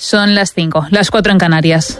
Son las 5, las 4 en Canarias.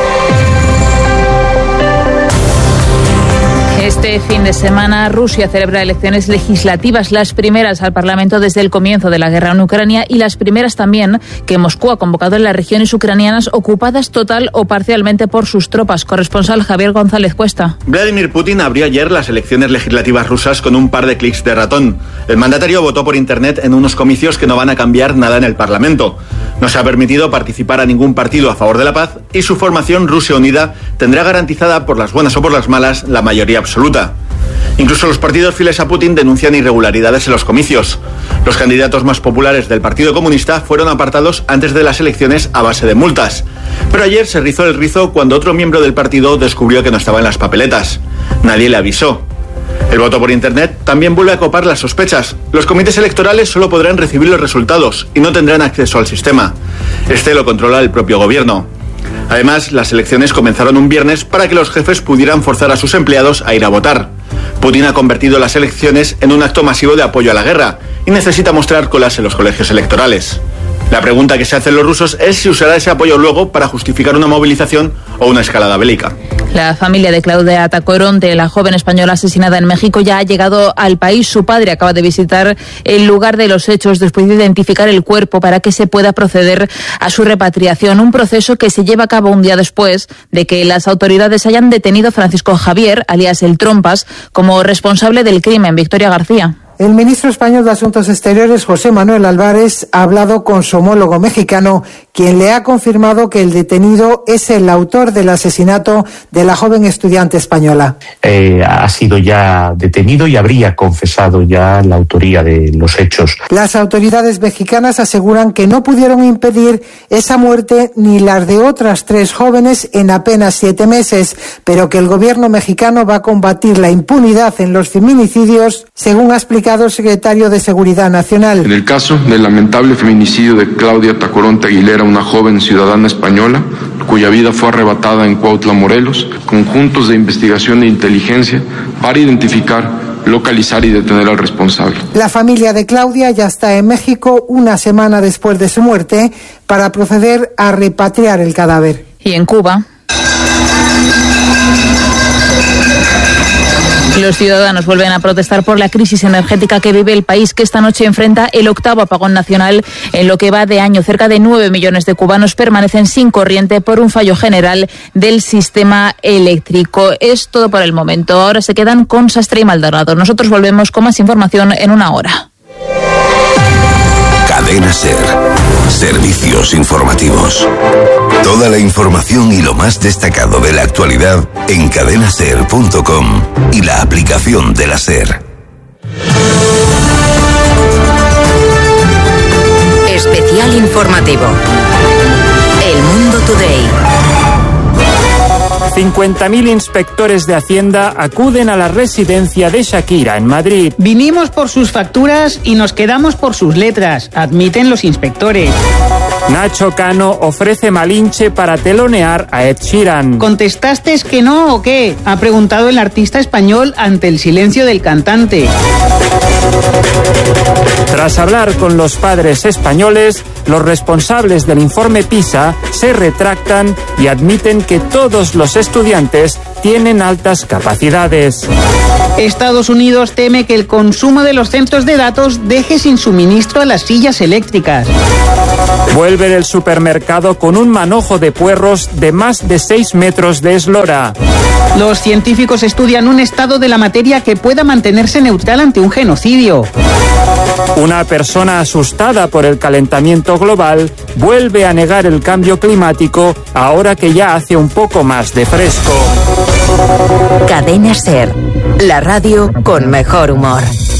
Este fin de semana Rusia celebra elecciones legislativas, las primeras al Parlamento desde el comienzo de la guerra en Ucrania y las primeras también que Moscú ha convocado en las regiones ucranianas ocupadas total o parcialmente por sus tropas. Corresponsal Javier González Cuesta. Vladimir Putin abrió ayer las elecciones legislativas rusas con un par de clics de ratón. El mandatario votó por internet en unos comicios que no van a cambiar nada en el Parlamento. No se ha permitido participar a ningún partido a favor de la paz y su formación Rusia Unida tendrá garantizada por las buenas o por las malas la mayoría absoluta. Incluso los partidos fieles a Putin denuncian irregularidades en los comicios. Los candidatos más populares del Partido Comunista fueron apartados antes de las elecciones a base de multas. Pero ayer se rizó el rizo cuando otro miembro del partido descubrió que no estaba en las papeletas. Nadie le avisó. El voto por internet también vuelve a copar las sospechas. Los comités electorales solo podrán recibir los resultados y no tendrán acceso al sistema. Este lo controla el propio gobierno. Además, las elecciones comenzaron un viernes para que los jefes pudieran forzar a sus empleados a ir a votar. Putin ha convertido las elecciones en un acto masivo de apoyo a la guerra y necesita mostrar colas en los colegios electorales. La pregunta que se hacen los rusos es si usará ese apoyo luego para justificar una movilización o una escalada bélica. La familia de Claudia Tacoronte, la joven española asesinada en México, ya ha llegado al país. Su padre acaba de visitar el lugar de los hechos después de identificar el cuerpo para que se pueda proceder a su repatriación. Un proceso que se lleva a cabo un día después de que las autoridades hayan detenido a Francisco Javier, alias El Trompas, como responsable del crimen. Victoria García. El ministro español de Asuntos Exteriores, José Manuel Álvarez, ha hablado con su homólogo mexicano, quien le ha confirmado que el detenido es el autor del asesinato de la joven estudiante española. Ha sido ya detenido y habría confesado ya la autoría de los hechos. Las autoridades mexicanas aseguran que no pudieron impedir esa muerte ni las de otras 3 jóvenes en apenas 7 meses, pero que el gobierno mexicano va a combatir la impunidad en los feminicidios, según ha explicado el secretario de Seguridad Nacional. En el caso del lamentable feminicidio de Claudia Tacoronte Aguilera, una joven ciudadana española, cuya vida fue arrebatada en Cuautla, Morelos, conjuntos de investigación e inteligencia para identificar, localizar y detener al responsable. La familia de Claudia ya está en México una semana después de su muerte para proceder a repatriar el cadáver. Y en Cuba, los ciudadanos vuelven a protestar por la crisis energética que vive el país, que esta noche enfrenta el 8º apagón nacional en lo que va de año. Cerca de 9 millones de cubanos permanecen sin corriente por un fallo general del sistema eléctrico. Es todo por el momento. Ahora se quedan con Sastre y Maldonado. Nosotros volvemos con más información en una hora. Cadena SER. Servicios informativos. Toda la información y lo más destacado de la actualidad en cadenaser.com y la aplicación de la SER. Especial informativo. El Mundo Today. 50.000 inspectores de Hacienda acuden a la residencia de Shakira en Madrid. Vinimos por sus facturas y nos quedamos por sus letras, admiten los inspectores. Nacho Cano ofrece Malinche para telonear a Ed Sheeran. ¿Contestaste que no o qué?, ha preguntado el artista español ante el silencio del cantante. Tras hablar con los padres españoles, los responsables del informe PISA se retractan y admiten que todos los estudiantes tienen altas capacidades. Estados Unidos teme que el consumo de los centros de datos deje sin suministro a las sillas eléctricas. Vuelve del supermercado con un manojo de puerros de más de 6 metros de eslora. Los científicos estudian un estado de la materia que pueda mantenerse neutral ante un genocidio. Una persona asustada por el calentamiento global vuelve a negar el cambio climático ahora que ya hace un poco más de fresco. Cadena SER, la radio con mejor humor.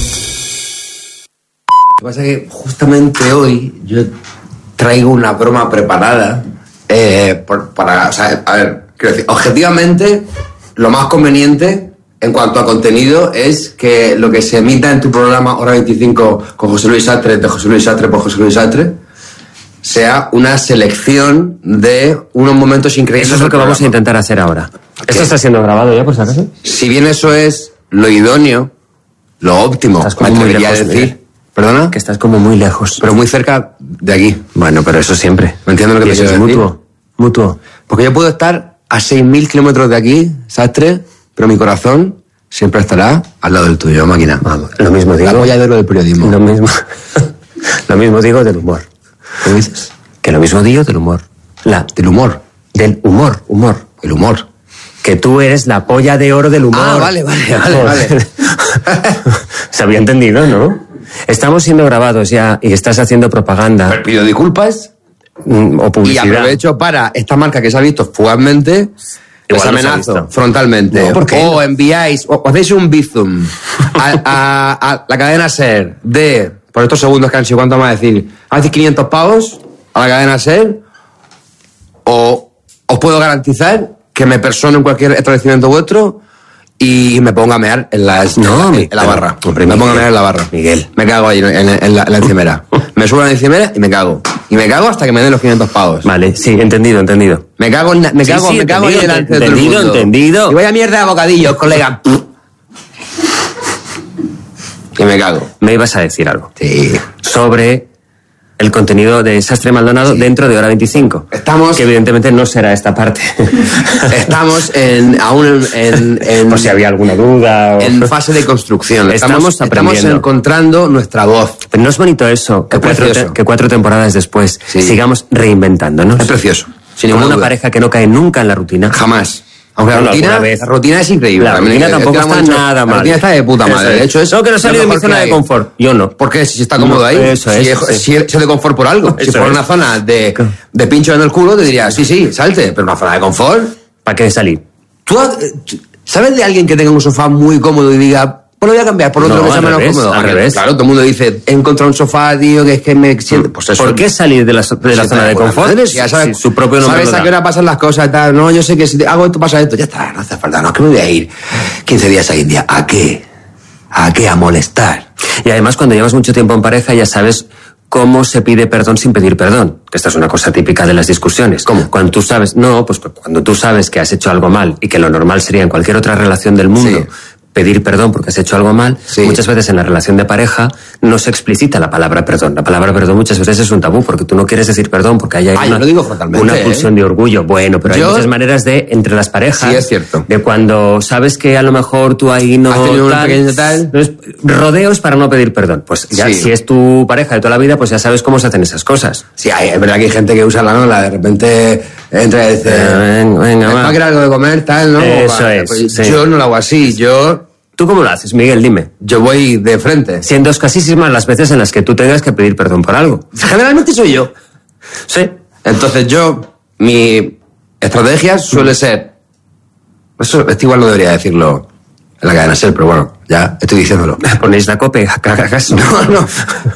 Lo que pasa es que justamente hoy yo traigo una broma preparada para, o sea, a ver, quiero decir, objetivamente lo más conveniente en cuanto a contenido es que lo que se emita en tu programa Hora 25 con José Luis Sastre, de José Luis Sastre por José Luis Sastre, sea una selección de unos momentos increíbles. Eso es lo que vamos a intentar hacer ahora. ¿Esto está siendo grabado ya, por si acaso? Si bien eso es lo idóneo, lo óptimo, me atrevería a decir, ¿Perdona? Que estás como muy lejos. Pero muy cerca de aquí. Bueno, pero eso siempre. ¿Me entiendes lo que Y te eso quiero es decir? mutuo. Porque yo puedo estar a 6.000 kilómetros de aquí, Sastre, pero mi corazón siempre estará al lado del tuyo, máquina. Vamos, lo mismo digo. La polla de lo del periodismo. Lo mismo. Lo mismo digo del humor. ¿Qué dices? Que lo mismo digo del humor. Del humor. Del humor. El humor. Que tú eres la polla de oro del humor. Ah, vale. Se había entendido, ¿no? Estamos siendo grabados ya y estás haciendo propaganda. Pido disculpas. O publicidad. Y aprovecho para esta marca que se ha visto fugazmente. Les Igual no se ha amenazo visto. frontalmente. No, ¿por qué? O enviáis, o hacéis un bizum a la cadena SER de, por estos segundos que han sido, ¿cuánto vamos a decir? ¿A decir 500 pavos a la cadena SER? O os puedo garantizar que me persono en cualquier establecimiento vuestro y me ponga a mear en la barra. Me pongo a mear en la barra. Miguel. Me cago ahí en la encimera. Me subo a la encimera y me cago. Y me cago hasta que me den los 500 pavos. Vale, sí, entendido. Me cago ahí delante de todo el mundo. Entendido. Y vaya mierda de bocadillos, colega. Y me cago. Me ibas a decir algo. Sí. Sobre el contenido de Sastre Maldonado dentro de Hora 25. Estamos... Que evidentemente no será esta parte. Estamos aún en por si había alguna duda. En fase de construcción. Estamos aprendiendo. Estamos encontrando nuestra voz. Pero no es bonito eso, que cuatro temporadas después sigamos reinventándonos. Es precioso. Sin Como ninguna una duda. pareja que no cae nunca en la rutina. Jamás. Aunque Bueno, la rutina es increíble. La rutina tampoco está nada mal. La rutina está de puta madre. De hecho, es no, que no salí de mi zona de confort. Yo no. ¿Por qué? Si está cómodo ahí. Eso es. Si es de confort por algo. Si por una zona de pincho en el culo, te diría, sí, salte. Pero una zona de confort. ¿Para qué salir? ¿Tú sabes de alguien que tenga un sofá muy cómodo y diga, pues lo voy a cambiar por otro que sea menos cómodo? Al revés. Claro, todo el mundo dice, he encontrado un sofá, tío, que es que me siento... Pues eso. ¿Por qué salir de la zona de confort? Ya sabes, su propio nombre sabes lo a da. qué hora pasan las cosas y tal. No, yo sé que si hago esto, pasa esto. Ya está, no hace falta. No, es que me voy a ir 15 días a India. ¿A qué? ¿A qué? A molestar. Y además, cuando llevas mucho tiempo en pareja, ya sabes cómo se pide perdón sin pedir perdón. Que esta es una cosa típica de las discusiones. ¿Cómo? Cuando tú sabes, cuando tú sabes que has hecho algo mal y que lo normal sería en cualquier otra relación del mundo. Sí. Pedir perdón porque has hecho algo mal, muchas veces en la relación de pareja no se explicita la palabra perdón. La palabra perdón muchas veces es un tabú porque tú no quieres decir perdón porque hay yo lo digo frontalmente, una pulsión de orgullo. Bueno, pero hay muchas maneras de, entre las parejas, sí, es cierto. de cuando sabes que a lo mejor tú ahí no... Has tenido una pequeña tal. Entonces, rodeos para no pedir perdón. Pues ya, si es tu pareja de toda la vida, pues ya sabes cómo se hacen esas cosas. Sí, es verdad que hay gente que usa la nola, de repente entra y dice, venga, ¿va a querer algo de comer, tal, no? Eso es. Pues Sí. yo no lo hago así, ¿Tú cómo lo haces, Miguel? Dime. Yo voy de frente. Siendo escasísimas las veces en las que tú tengas que pedir perdón por algo. Generalmente soy yo. Sí. Entonces mi estrategia suele ser... Esto igual no debería decirlo en la cadena SER, pero bueno, ya estoy diciéndolo. ¿Ponéis la cope? ¿Acaso? No.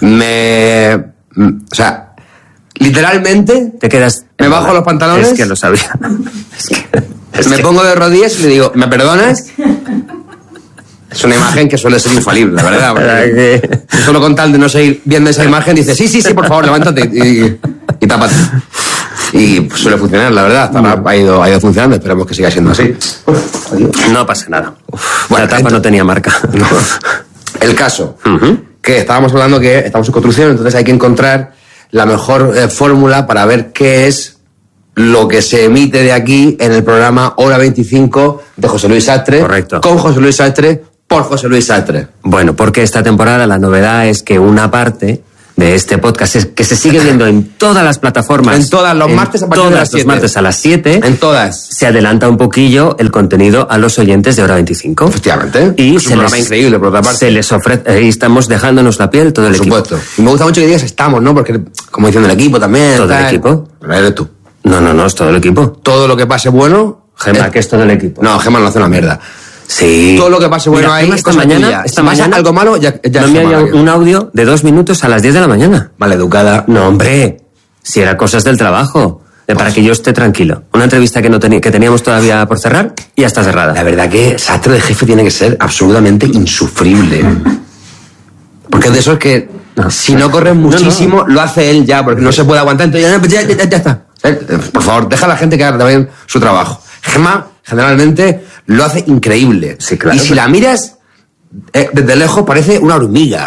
O sea, literalmente... Te quedas... Me bajo los pantalones... Es que lo sabía. Me pongo de rodillas y le digo, ¿me perdonas? Es una imagen que suele ser infalible, la verdad. Porque solo con tal de no seguir viendo esa imagen, dice, sí, por favor, levántate y tápate. Y pues, suele funcionar, la verdad. Hasta ahora ha ido funcionando, esperemos que siga siendo así. No pasa nada. Bueno, la tapa no tenía marca. No. El caso, que estábamos hablando que estamos en construcción, entonces hay que encontrar la mejor fórmula para ver qué es lo que se emite de aquí en el programa Hora 25 de José Luis Sastre. Correcto. Con José Luis Sastre, por José Luis Sastre. Bueno, porque esta temporada la novedad es que una parte de este podcast es que se sigue viendo en todas las plataformas. En todas, los martes a partir de las 7. Los martes a las 7. En todas. Se adelanta un poquillo el contenido a los oyentes de Hora 25. Efectivamente. Y es un programa increíble, por otra parte. Se les ofrece, y estamos dejándonos la piel todo el equipo. Por supuesto. Y me gusta mucho que digas estamos, ¿no? Porque, como diciendo el equipo también. ¿Todo el equipo? Pero eres tú. No, es todo el equipo. Todo lo que pase bueno... Gemma, que es todo el equipo. No, Gemma no hace una mierda. Sí. Todo lo que pase bueno ahí es cosa tuya. Esta Si pasa mañana algo malo, ya no me había un audio de 2 minutos a las 10 de la mañana. Mal educada. No, hombre. Si era cosas del trabajo. Para que yo esté tranquilo. Una entrevista que teníamos todavía por cerrar y ya está cerrada. La verdad que Sastre de jefe tiene que ser absolutamente insufrible. Porque es de esos que si no corres muchísimo, lo hace él ya, porque no se puede aguantar. Entonces ya está. Por favor, deja a la gente que haga también su trabajo. Gemma, generalmente, lo hace increíble. Sí, claro. Y si la miras desde lejos, parece una hormiga.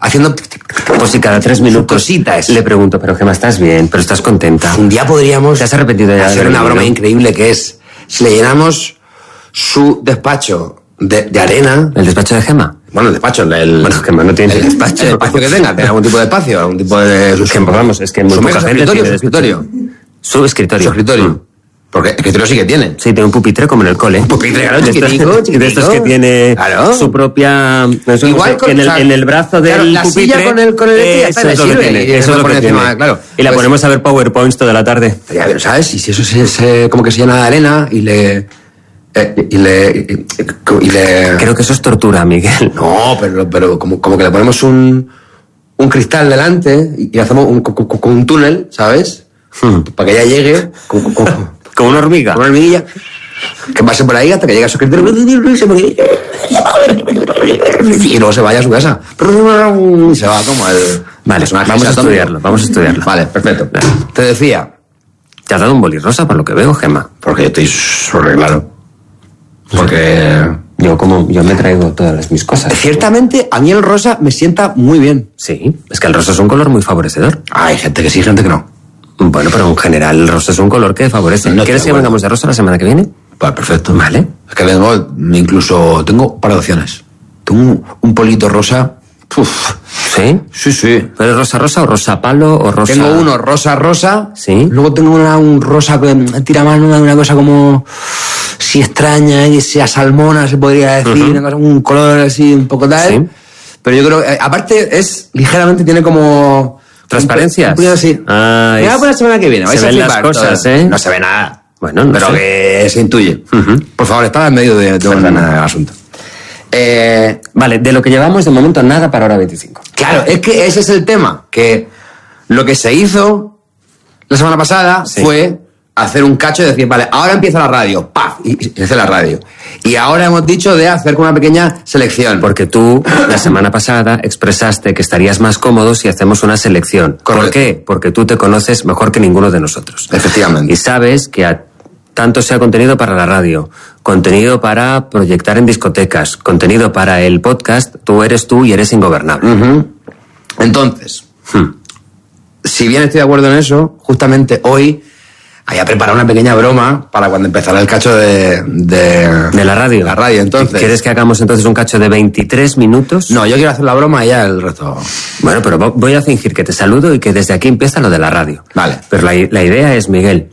haciendo... Pues si cada 3 minutos cositas. Le pregunto, pero Gemma, ¿estás bien? ¿Pero estás contenta? Un día podríamos... ¿Te has arrepentido de hacer una broma increíble que es... Si le llenamos su despacho de arena... ¿El despacho de Gemma? Bueno, el despacho, Bueno, Gemma no tiene... el espacio que tenga, tiene algún tipo de espacio, algún tipo de... Vamos, es que muy poca gente tiene escritorio. Su escritorio. Su escritorio. Porque el escritorio sí que tiene. Sí, tiene un pupitre como en el cole. Un pupitre, claro, chiquitico. De estos que tiene su propia... Igual con, en el brazo del la pupitre. Silla con el eso es lo que tiene. Eso es lo que tiene. Claro. Y la ponemos a ver PowerPoints toda la tarde. Ya, pero ¿sabes? Y si eso se como que se llena de arena y le... Creo que eso es tortura, Miguel. No, pero como que le ponemos un cristal delante y hacemos un túnel, ¿sabes? Para que ella llegue como una hormiga. Como una hormiguilla. Que pase por ahí hasta que llegue a su escritorio y luego se vaya a su casa. Y se va como el... Vale, vamos a estudiarlo. Vale, perfecto. Te decía... ¿Te has dado un boli rosa por lo que veo, Gemma? Porque yo estoy sobre claro. Porque... Yo me traigo todas mis cosas. Ciertamente, a mí el rosa me sienta muy bien. Sí, es que el rosa es un color muy favorecedor. Hay gente que sí, gente que no. Bueno, pero en general el rosa es un color que favorece. No, ¿Quieres que vengamos de rosa la semana que viene? Pues perfecto. Vale. Es que vengo, incluso tengo un par de opciones. Tengo un polito rosa. Uf. ¿Sí? Sí. ¿Pero es rosa o rosa palo o rosa...? Tengo uno rosa. Sí. Luego tengo un rosa que tira mano de una cosa como... Si extraña, y sea salmona, se podría decir. Un color así un poco tal. Sí. Pero yo creo que, aparte, ligeramente tiene como... ¿Transparencias? Sí. Ah, me voy a poner la semana que viene. Se ven las cosas, ¿eh? No se ve nada. Bueno, no pero sé. que se intuye. Por favor, estaba en medio de el asunto. Vale, de lo que llevamos de momento nada para hora 25. Claro, es que ese es el tema. Que lo que se hizo la semana pasada fue hacer un cacho y decir, vale, ahora empieza la radio. ¡Paf! Y hace la radio. Y ahora hemos dicho de hacer una pequeña selección. Porque tú, la semana pasada, expresaste que estarías más cómodo si hacemos una selección. Correcto. ¿Por qué? Porque tú te conoces mejor que ninguno de nosotros. Efectivamente. Y sabes que tanto sea contenido para la radio, contenido para proyectar en discotecas, contenido para el podcast, tú eres tú y eres ingobernable. Entonces, si bien estoy de acuerdo en eso, justamente hoy había preparado una pequeña broma para cuando empezara el cacho de la radio. La radio, entonces. ¿Quieres que hagamos entonces un cacho de 23 minutos? No, yo quiero hacer la broma y ya el resto. Bueno, pero voy a fingir que te saludo y que desde aquí empieza lo de la radio. Vale. Pero la idea es, Miguel,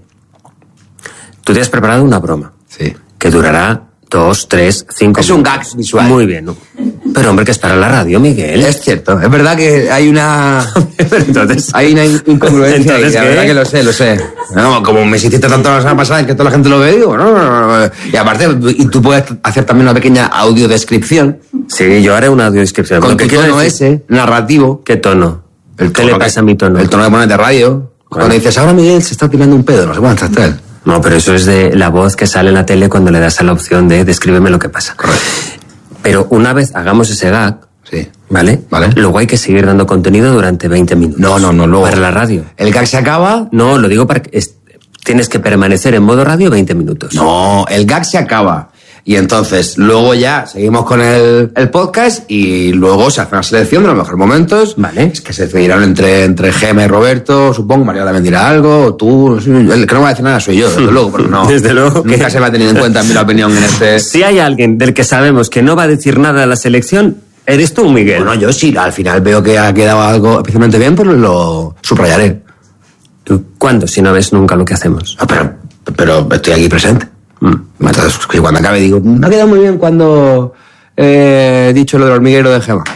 tú te has preparado una broma. Sí. Que durará 2, 3, 5 Es un gag visual. Muy bien. Pero hombre, que es para la radio, Miguel. Es cierto. Es verdad que hay una... Entonces, hay una incongruencia ahí. La verdad que lo sé. No, como me hiciste tanto la semana pasada en que toda la gente lo ve, digo, no. Y aparte, y tú puedes hacer también una pequeña audiodescripción. Sí, yo haré una audiodescripción. Con tu tono ese, narrativo. ¿Qué tono? ¿Qué le pasa a mi tono? El tono que pones de radio. Cuando dices, ahora Miguel se está tirando un pedo, no sé cuánto está él. No, pero eso es de la voz que sale en la tele cuando le das a la opción de descríbeme lo que pasa. Correcto. Pero una vez hagamos ese gag, sí. ¿Vale? Luego hay que seguir dando contenido durante 20 minutos. No, luego. Para la radio. ¿El gag se acaba? No, lo digo para que tienes que permanecer en modo radio 20 minutos. No, el gag se acaba. Y entonces, luego ya seguimos con el podcast y luego se hace una selección de los mejores momentos. Vale. Es que se decidirán entre Gemma y Roberto, supongo. María también dirá algo, o tú. El que no va a decir nada soy yo, desde luego, pero no. Desde luego. Nunca se va a tener en cuenta mi opinión en este. Si hay alguien del que sabemos que no va a decir nada a la selección, eres tú, Miguel. Bueno, yo sí, al final veo que ha quedado algo especialmente bien, pues lo subrayaré. ¿Cuándo? Si no ves nunca lo que hacemos. No, pero estoy aquí presente. Entonces, cuando acabe digo, me ha quedado muy bien cuando he dicho lo del hormiguero de Gemma.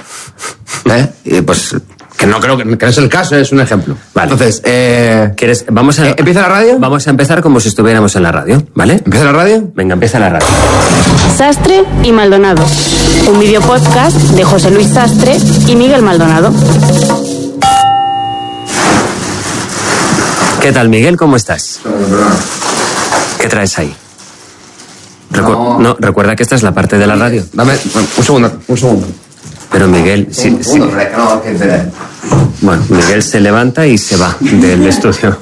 Y pues, que no creo que no es el caso, es un ejemplo. Vale. Entonces, ¿quieres? Vamos a... ¿empieza la radio? Vamos a empezar como si estuviéramos en la radio, ¿vale? ¿Empieza la radio? Venga, empieza la radio. Sastre y Maldonado. Un video podcast de José Luis Sastre y Miguel Maldonado. ¿Qué tal, Miguel? ¿Cómo estás? ¿Qué traes ahí? No, recuerda que esta es la parte de la radio. Dame un segundo. Pero Miguel... Bueno, Miguel se levanta y se va del estudio.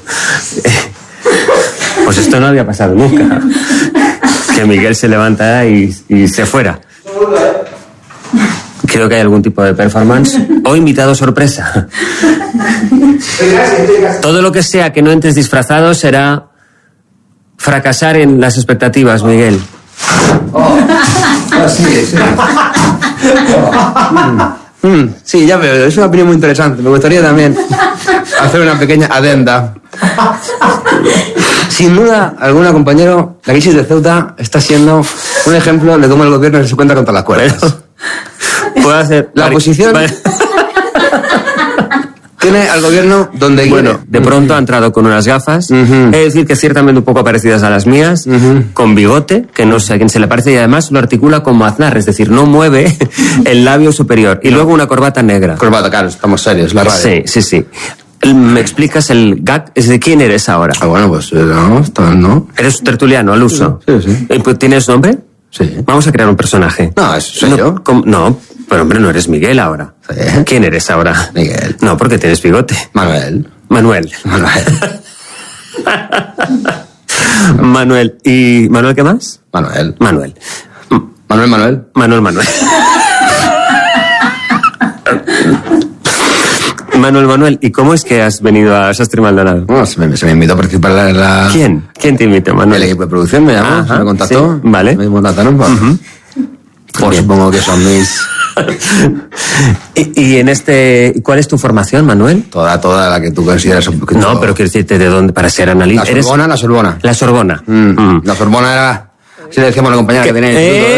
Pues esto no había pasado nunca. Que Miguel se levantara y se fuera. Creo que hay algún tipo de performance o invitado sorpresa. Todo lo que sea que no entres disfrazado será fracasar en las expectativas, Miguel. Sí, ya veo, es una opinión muy interesante. Me gustaría también hacer una pequeña adenda. Sin duda alguna, compañero, la crisis de Ceuta está siendo un ejemplo de cómo el gobierno se cuenta contra las cuerdas. Puedo hacer... La oposición tiene al gobierno donde quiere. Bueno, de pronto ha entrado con unas gafas, es decir, que ciertamente un poco parecidas a las mías, con bigote, que no sé a quién se le parece, y además lo articula como Aznar, es decir, no mueve el labio superior. Y luego una corbata negra. Corbata, claro, estamos serios, la radio. Sí. ¿Me explicas el gag? ¿Es de quién eres ahora? Bueno, pues no. ¿Eres tertuliano al uso? Sí. ¿Tienes nombre? Sí. Vamos a crear un personaje. No, soy yo. No, pero hombre, no eres Miguel ahora. Sí. ¿Quién eres ahora? Miguel. No, porque tienes bigote. Manuel. Manuel. ¿Y Manuel qué más? Manuel. Manuel. Manuel, ¿y cómo es que has venido a Sastre y Maldonado? No, se me invitó a participar en la... ¿Quién te invitó, Manuel? El equipo de producción me llamó, se me contactó. Sí, vale. Me contactaron por supongo que son mis... ¿Y en ¿cuál es tu formación, Manuel? Toda la que tú consideras un poquito... No, pero quiero decirte de dónde, para ser analista. La Sorbona. La Sorbona. La Sorbona era... Si le decíamos a la compañera que tenía el instituto.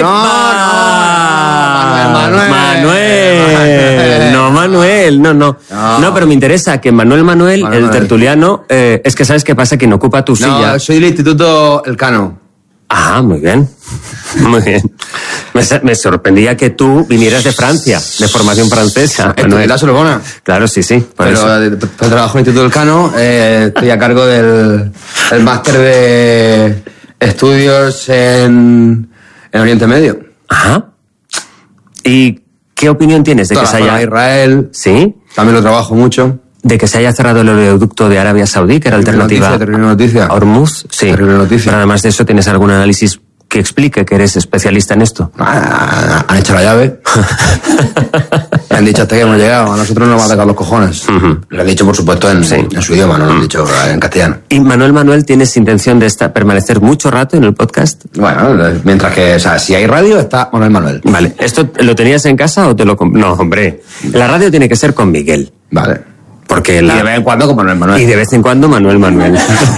Manuel. No, pero me interesa que Manuel, el tertuliano, es que ¿sabes qué pasa? Quien ocupa tu silla... No, soy del Instituto Elcano. Ah, muy bien. Me sorprendía que tú vinieras de Francia, de formación francesa. Estoy en la Sorbona. Claro, sí. Pero trabajo en el Instituto Elcano, estoy a cargo del máster de estudios en Oriente Medio. Ajá. ¿Y qué opinión tienes de que se haya... Israel. ¿Sí? También lo trabajo mucho. De que se haya cerrado el oleoducto de Arabia Saudí, que era alternativa... Terrible noticia. Hormuz, sí. Terrible noticia. Pero además de eso, ¿tienes algún análisis que explique que eres especialista en esto? Han hecho la llave. Le han dicho hasta que hemos llegado. A nosotros nos van a atacar los cojones. Lo han dicho, por supuesto, en su idioma, no lo han dicho en castellano. ¿Y Manuel, tienes intención de permanecer mucho rato en el podcast? Bueno, mientras que, si hay radio, está Manuel. Vale. ¿Esto lo tenías en casa o te lo... No, hombre. La radio tiene que ser con Miguel. Vale. Porque y de vez en cuando con Manuel. Y de vez en cuando Manuel.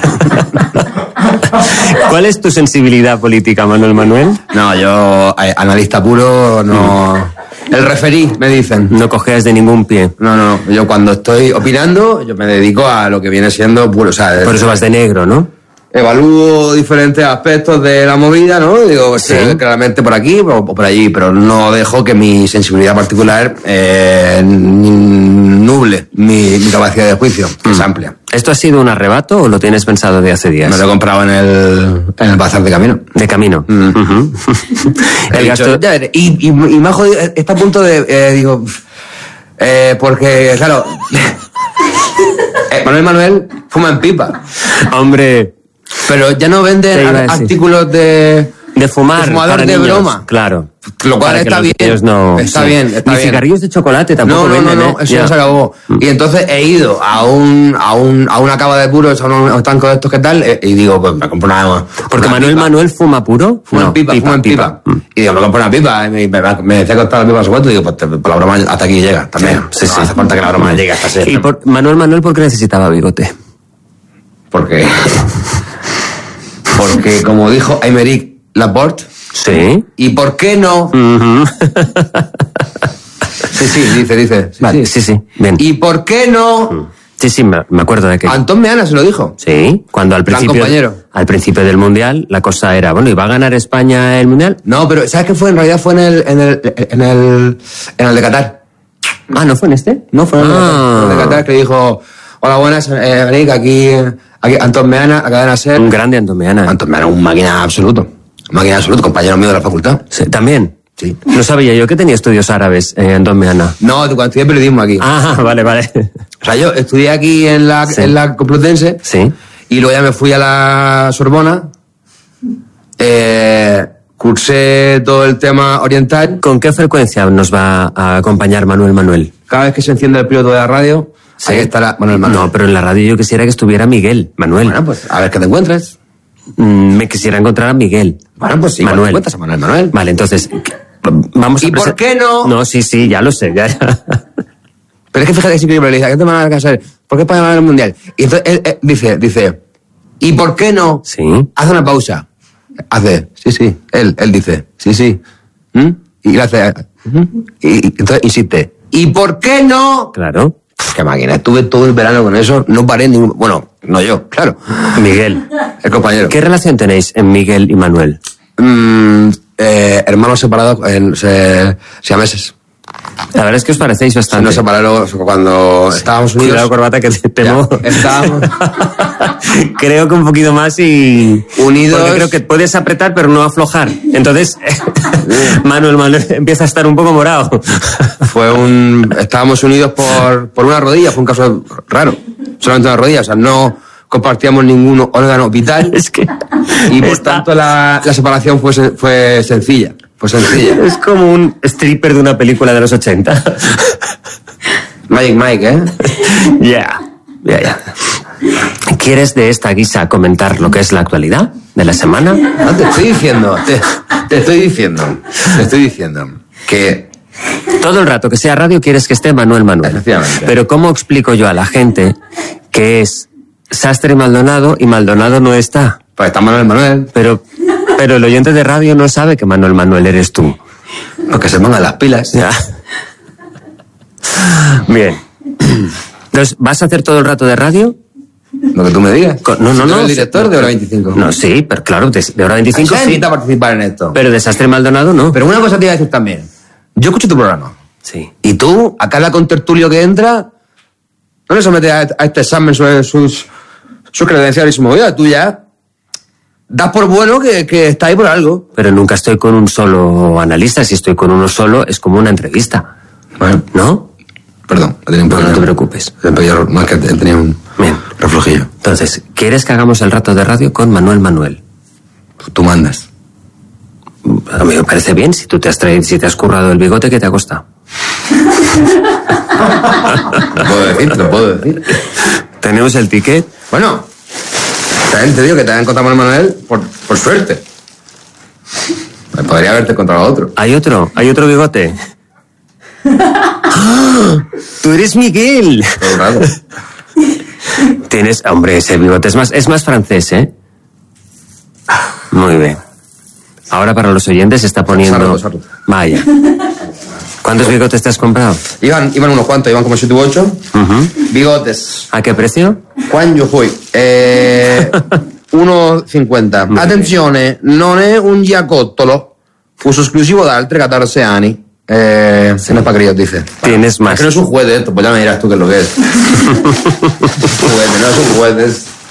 ¿Cuál es tu sensibilidad política, Manuel? No, yo, analista puro, no... El referí, me dicen. No cojeas de ningún pie. No. Yo cuando estoy opinando, yo me dedico a lo que viene siendo puro. Por eso vas de negro, ¿no? Evalúo diferentes aspectos de la movida, ¿no? Digo, pues, claramente por aquí o por allí, pero no dejo que mi sensibilidad particular nuble mi capacidad de juicio, que es amplia. ¿Esto ha sido un arrebato o lo tienes pensado de hace días? Me lo he comprado en el bazar de Camino. De Camino. El gasto... y me ha jodido, está a punto de... porque, claro... Manuel fuma en pipa. Hombre... Pero ya no venden artículos de fumador de niños, broma. Claro. Lo cual está bien. Está bien. Ni cigarrillos de chocolate tampoco venden. No, eso ya se acabó. Y entonces he ido a una cava de puros, a un estanco de estos que tal, y digo, pues me compro una... Porque Manuel fuma puro. Fuma en pipa. Y digo, me compro una pipa. Y me decía que costaba la pipa a su cuento, y digo, pues por la broma hasta aquí llega también. Sí. No hace falta que la broma llegue hasta ese. ¿Y Manuel por qué necesitaba bigote? Porque como dijo Aymeric Laporte. Sí. ¿Y por qué no? Sí, dice. Vale, sí. Bien. ¿Y por qué no? Sí, me acuerdo de que... Antón Meana se lo dijo. Sí, cuando al principio del Mundial la cosa era, ¿iba a ganar España el Mundial? No, pero ¿sabes qué fue? En realidad fue en el de Qatar. Ah, ¿no fue en este? No, fue en el de Qatar, que dijo, hola, buenas, Enrique, aquí Antón Meana, a Cadena SER. Un grande Antón Meana. Antón Meana, un máquina absoluto, compañero mío de la facultad. Sí, ¿también? Sí. No sabía yo que tenía estudios árabes, Antón Meana. No, cuando estudié periodismo aquí. Ah, vale. O sea, yo estudié aquí en la Complutense. Sí. Y luego ya me fui a la Sorbona, cursé todo el tema oriental. ¿Con qué frecuencia nos va a acompañar Manuel? Cada vez que se enciende el piloto de la radio, sí, ahí estará Manuel. No, pero en la radio yo quisiera que estuviera Manuel. Bueno, pues a ver qué te encuentres. Me quisiera encontrar a Miguel. Bueno, pues sí, Manuel. Encuentras a Manuel. Vale, entonces, vamos a... ¿Y por qué no? No, sí, ya lo sé, ya. Pero es que fíjate, es increíble, le dice, ¿qué te van a alcanzar? ¿Por qué para ganar el mundial? Y entonces él dice, ¿y por qué no? Sí. Hace una pausa. Hace, sí. Él dice, sí. Y le hace, y entonces insiste, ¿y por qué no? Claro. Qué máquina, estuve todo el verano con eso, no paré ningún... Bueno, no yo, claro. Miguel. El compañero. ¿Qué relación tenéis en Miguel y Manuel? Hermanos separados, siameses. La verdad es que os parecéis bastante. Nos separaron cuando estábamos unidos. Cuidado, corbata, que te temo. Estábamos... Creo que un poquito más y... Unidos. Porque creo que puedes apretar pero no aflojar. Entonces, Manuel empieza a estar un poco morado. Estábamos unidos por una rodilla, fue un caso raro. Solamente una rodilla, o sea, no compartíamos ningún órgano vital. Es que... Y por tanto la separación fue sencilla. Pues sencilla. Es como un stripper de una película de los 80. Magic Mike, ¿eh? Ya. ¿Quieres de esta guisa comentar lo que es la actualidad de la semana? No, te estoy diciendo que... Todo el rato que sea radio quieres que esté Manuel. Efectivamente. Pero ¿cómo explico yo a la gente que es Sastre y Maldonado no está? Pues está Manuel. Pero el oyente de radio no sabe que Manuel eres tú. Porque se pongan las pilas. Ya. Bien. Entonces, ¿vas a hacer todo el rato de radio? Lo que tú me digas. No. El director de Hora 25. No, sí, pero claro, de Hora 25 sí. Invita a participar en esto. Pero de Sastre y Maldonado no. Pero una cosa te iba a decir también. Yo escucho tu programa. Sí. Y tú, a cada contertulio que entra, no le sometes a este examen sobre sus credenciales y su movida. Tú ya das por bueno que está ahí por algo. Pero nunca estoy con un solo analista. Si estoy con uno solo, es como una entrevista. Bueno. ¿No? Perdón, tenía un problema. No te preocupes. No, es que tenía un reflujillo. Entonces, ¿quieres que hagamos el rato de radio con Manuel? Tú mandas. A mí me parece bien. Si tú te has currado el bigote, ¿qué te ha costado? Lo puedo decir. ¿Tenemos el ticket? Bueno, también te digo que te han encontrado a Manuel por suerte. Podría haberte encontrado a otro. ¿Hay otro bigote? ¡Tú eres Miguel! Todo el rato. Tienes, hombre, ese bigote es más francés, ¿eh? Muy bien. Ahora para los oyentes se está poniendo... Sarro. Vaya. ¿Cuántos bigotes te has comprado? Iban unos cuantos, iban como 7 u 8. Bigotes. ¿A qué precio? Quando io fui? 1,50. Attenzione, non è un giacottolo. Uso esclusivo da altri 14 anni. Se no es para críos, dice. Tienes más. Es que no es un juguete esto, pues ya me dirás tú qué es lo que es. Juguete, no es un juguete.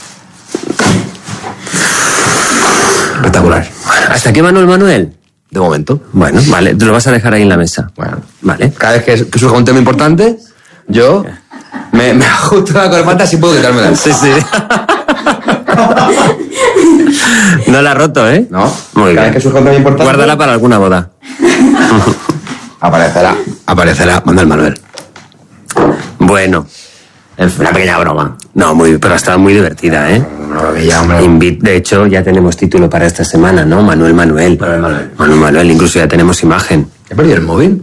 Espectacular. ¿Hasta aquí Manuel? De momento. Bueno, vale, te lo vas a dejar ahí en la mesa. Bueno, vale. Cada vez que surja un tema importante, yo me ajusto la corbata si puedo quitármela. Sí. No la ha roto, ¿eh? No. Muy bien. Cada vez que surja un tema importante, guárdala para alguna boda. Aparecerá Manuel. Bueno. Una pequeña broma. No, pero ha estado muy divertida, ¿eh? De hecho, ya tenemos título para esta semana, ¿no? Manuel. Incluso ya tenemos imagen. ¿He perdido el móvil?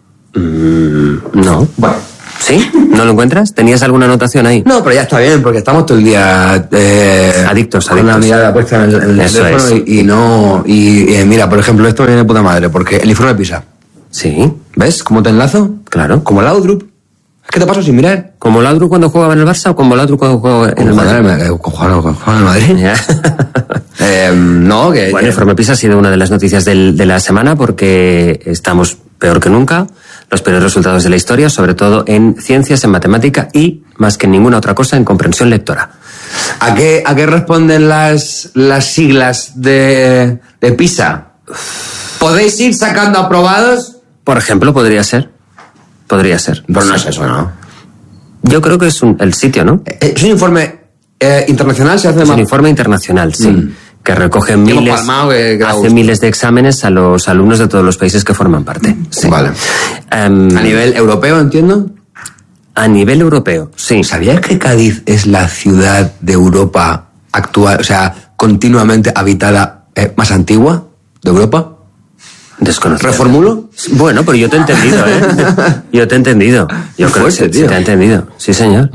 No. Bueno. ¿Sí? ¿No lo encuentras? ¿Tenías alguna anotación ahí? No, pero ya está bien, porque estamos todo el día... adictos. Con la mirada puesta en el teléfono y mira, por ejemplo, esto viene de puta madre, porque el informe PISA. Sí. ¿Ves cómo te enlazo? Claro. Como el Outlook. Es que te paso sin mirar. ¿Como Laudrup cuando jugaba en el Barça o como Laudrup cuando jugaba en el Madrid? Jugaba en el Madrid. No, que... Bueno, el informe PISA ha sido una de las noticias de la semana porque estamos peor que nunca, los peores resultados de la historia, sobre todo en ciencias, en matemática y, más que en ninguna otra cosa, en comprensión lectora. ¿A qué responden las siglas de PISA? ¿Podéis ir sacando aprobados? Por ejemplo, podría ser. Pero no es eso, ¿no? Yo creo que es el sitio, ¿no? ¿Es un informe internacional? ¿Se hace Es un informe internacional, sí. que recoge hace miles de exámenes a los alumnos de todos los países que forman parte. Sí. Vale. ¿A nivel europeo, entiendo? A nivel europeo, sí. ¿Sabías que Cádiz es la ciudad de Europa actual, o sea, continuamente habitada más antigua de Europa? Desconocido. ¿Reformulo? Bueno, pero yo te he entendido, ¿eh? Yo te he entendido. Yo creo que sí te he entendido. Sí, señor.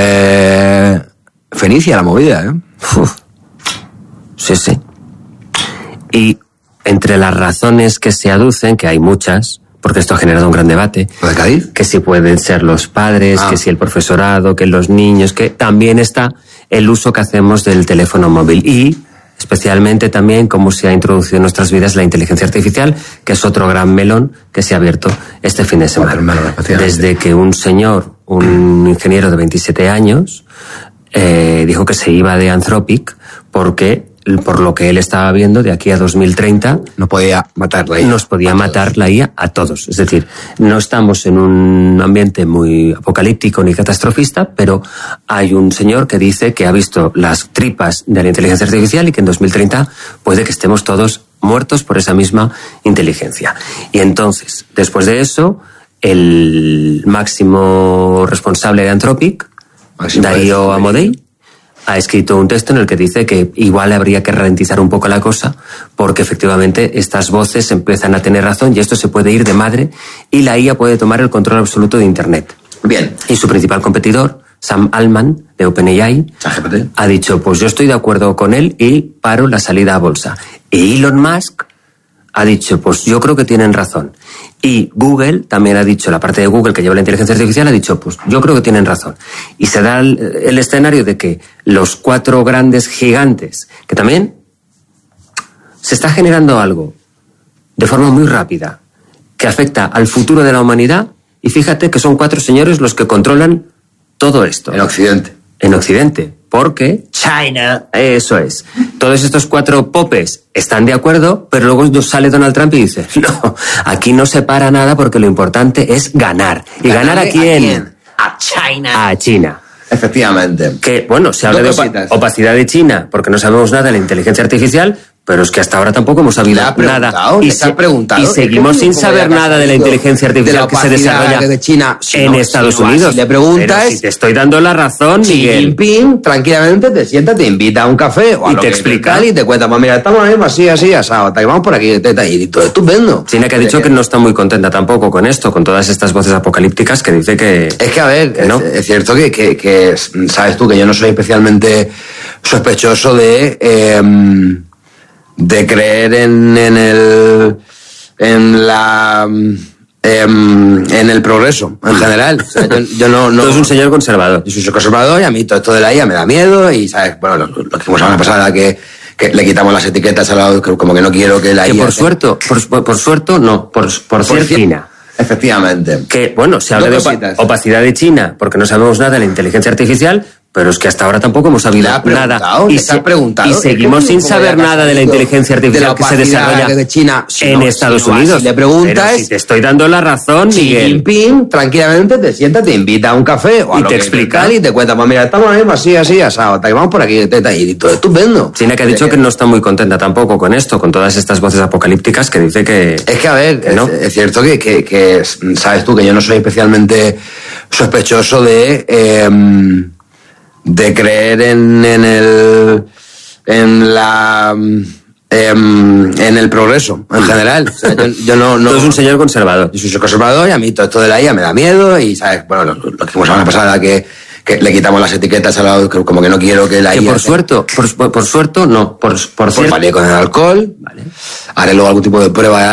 Fenicia la movida, ¿eh? Uf. Sí, sí. Y entre las razones que se aducen, que hay muchas, porque esto ha generado un gran debate. ¿Lo de Cádiz? Que si pueden ser los padres, que si el profesorado, que los niños, que también está el uso que hacemos del teléfono móvil. Y especialmente también cómo se ha introducido en nuestras vidas la inteligencia artificial, que es otro gran melón que se ha abierto este fin de semana. Desde que un señor, un ingeniero de 27 años, dijo que se iba de Anthropic porque, por lo que él estaba viendo, de aquí a 2030... No podía matar la IA. Nos podía matar la IA a todos. Es decir, no estamos en un ambiente muy apocalíptico ni catastrofista, pero hay un señor que dice que ha visto las tripas de la inteligencia artificial y que en 2030 puede que estemos todos muertos por esa misma inteligencia. Y entonces, después de eso, el máximo responsable de Anthropic, Darío Amodei, ha escrito un texto en el que dice que igual habría que ralentizar un poco la cosa, porque efectivamente estas voces empiezan a tener razón y esto se puede ir de madre y la IA puede tomar el control absoluto de Internet. Bien. Y su principal competidor, Sam Altman, de OpenAI, ha dicho, pues yo estoy de acuerdo con él y paro la salida a bolsa. Y Elon Musk ha dicho, pues yo creo que tienen razón. Y Google también ha dicho, la parte de Google que lleva la inteligencia artificial ha dicho, pues yo creo que tienen razón. Y se da el escenario de que los 4 grandes gigantes, que también se está generando algo de forma muy rápida, que afecta al futuro de la humanidad, y fíjate que son 4 señores los que controlan todo esto. En Occidente. En Occidente, porque China, eso es. Todos estos 4 popes están de acuerdo, pero luego sale Donald Trump y dice, no, aquí no se para nada porque lo importante es ganar. ¿Y ganar a quién? A China. A China. Efectivamente. Que, bueno, se habla de opacidad de China porque no sabemos nada de la inteligencia artificial, pero es que hasta ahora tampoco hemos sabido nada. Y seguimos sin saber nada de la inteligencia artificial que se desarrolla de China, en Estados Unidos. Si le preguntas, pero si te estoy dando la razón, Xi Miguel. Jinping tranquilamente te sienta, te invita a un café o a y lo te que explica y te cuenta, pues mira, estamos ahí así, asado, vamos por aquí, y todo estupendo. China que ha dicho que no está muy contenta tampoco con esto, con todas estas voces apocalípticas que dice que... Es que, a ver, ¿no? Es cierto que sabes tú que yo no soy especialmente sospechoso de creer en el progreso en general. O sea, yo no. Tú eres un señor conservador. Yo soy conservador y a mí todo esto de la IA me da miedo y, ¿sabes? Bueno, lo que hicimos la semana pasada que le quitamos las etiquetas a la, como que no quiero que la IA... Por suerte, no, por ser China. Efectivamente. Que, bueno, se habla de opacidad de China porque no sabemos nada de la inteligencia artificial, pero es que hasta ahora tampoco hemos sabido nada. Y seguimos sin saber nada de la inteligencia artificial que se desarrolla de China, en Estados Unidos. Si le preguntas, pero si te estoy dando la razón, Xi Miguel. Jinping tranquilamente te sienta, te invita a un café o a y lo te que explica y te cuenta, pues mira, estamos ahí así, asado, vamos por aquí, y todo estupendo. China que ha dicho que no está muy contenta tampoco con esto, con todas estas voces apocalípticas que dice que... Es que, a ver, ¿no? Es cierto que sabes tú que yo no soy especialmente sospechoso de creer en el progreso en general. O sea, yo no. Tú eres un señor conservador. Yo soy conservador y a mí todo esto de la IA me da miedo y, ¿sabes? Bueno, lo que hicimos la semana pasada que le quitamos las etiquetas a la, como que no quiero que la IA... por suerte, no, por ser... Pues vale con el alcohol, vale. Haré luego algún tipo de prueba